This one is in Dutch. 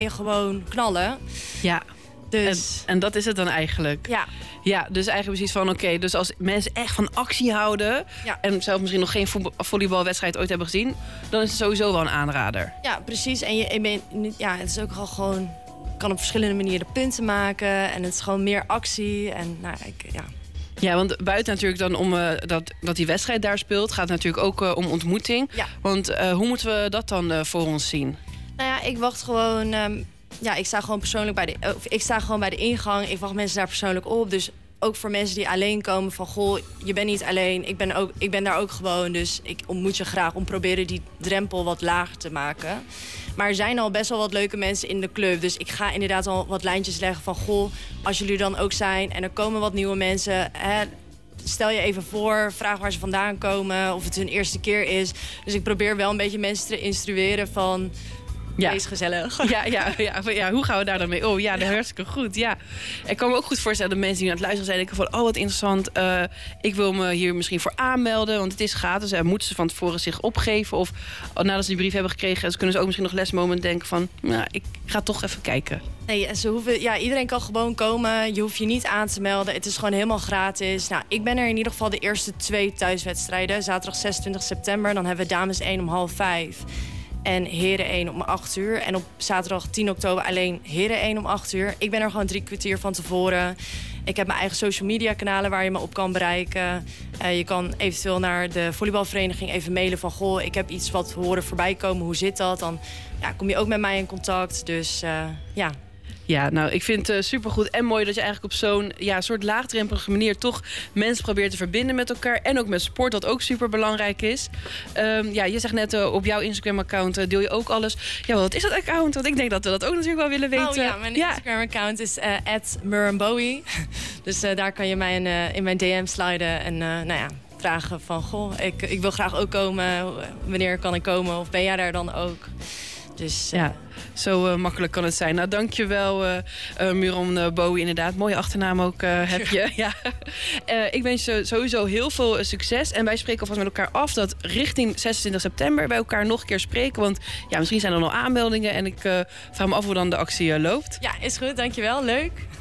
je gewoon knallen. Ja. Dus... En dat is het dan eigenlijk. Ja. Ja, dus eigenlijk precies van oké, dus als mensen echt van actie houden... en zelf misschien nog geen volleybalwedstrijd ooit hebben gezien... dan is het sowieso wel een aanrader. Ja, precies. En het is ook gewoon... kan op verschillende manieren punten maken. En het is gewoon meer actie. En Ja, want buiten natuurlijk dan om dat die wedstrijd daar speelt... gaat het natuurlijk ook om ontmoeting. Ja. Want hoe moeten we dat dan voor ons zien? Nou ja, ik wacht gewoon... ik sta gewoon persoonlijk bij de ingang. Ik wacht mensen daar persoonlijk op. Dus ook voor mensen die alleen komen van... goh, je bent niet alleen. Ik ben daar ook gewoon. Dus ik ontmoet je graag om proberen die drempel wat lager te maken. Maar er zijn al best wel wat leuke mensen in de club. Dus ik ga inderdaad al wat lijntjes leggen van... goh, als jullie dan ook zijn en er komen wat nieuwe mensen... stel je even voor, vraag waar ze vandaan komen... of het hun eerste keer is. Dus ik probeer wel een beetje mensen te instrueren van... Ja. Wees gezellig. Ja, hoe gaan we daar dan mee? Oh ja, dat hartstikke goed. Ja. Ik kan me ook goed voorstellen dat mensen die aan het luisteren zijn... denken van, oh wat interessant, ik wil me hier misschien voor aanmelden... want het is gratis en moeten ze van tevoren zich opgeven... of nadat ze die brief hebben gekregen... dus kunnen ze ook misschien nog lesmoment denken van... nou, ik ga toch even kijken. Nee, iedereen kan gewoon komen. Je hoeft je niet aan te melden. Het is gewoon helemaal gratis. Nou, ik ben er in ieder geval de eerste 2 thuiswedstrijden. Zaterdag 26 september, dan hebben we dames 1 om 4:30... en heren 1 om 8:00. En op zaterdag 10 oktober alleen heren 1 om 8:00. Ik ben er gewoon 3 kwartier van tevoren. Ik heb mijn eigen social media kanalen waar je me op kan bereiken. Je kan eventueel naar de volleybalvereniging even mailen van... goh, ik heb iets wat horen voorbij komen, hoe zit dat? Dan kom je ook met mij in contact. Dus ja... Ja, nou, ik vind het supergoed en mooi dat je eigenlijk op zo'n soort laagdrempelige manier... toch mensen probeert te verbinden met elkaar. En ook met sport, wat ook super belangrijk is. Je zegt net op jouw Instagram-account deel je ook alles. Ja, wat is dat account? Want ik denk dat we dat ook natuurlijk wel willen weten. Oh ja, mijn Instagram-account is @murrenbowie. Dus daar kan je mij in mijn DM sliden en vragen van... goh, ik wil graag ook komen. Wanneer kan ik komen? Of ben jij daar dan ook? Dus ja, zo makkelijk kan het zijn. Nou, dankjewel Murren Bowie, inderdaad. Mooie achternaam ook heb je. Ja. Ik wens je sowieso heel veel succes. En wij spreken alvast met elkaar af dat richting 26 september... wij elkaar nog een keer spreken. Want misschien zijn er nog aanmeldingen. En ik vraag me af hoe dan de actie loopt. Ja, is goed. Dankjewel. Leuk.